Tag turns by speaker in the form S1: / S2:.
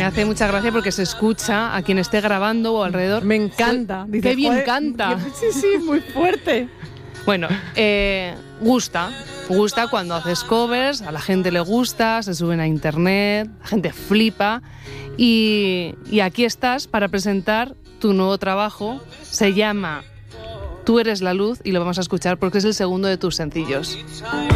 S1: me hace mucha gracia porque se escucha a quien esté grabando o alrededor.
S2: Me encanta.
S1: Dice, ¡qué bien canta!
S2: Sí, muy fuerte.
S1: Bueno, gusta cuando haces covers, a la gente le gusta, se suben a internet, la gente flipa y aquí estás para presentar tu nuevo trabajo. Se llama Tú eres la luz y lo vamos a escuchar porque es el segundo de tus sencillos.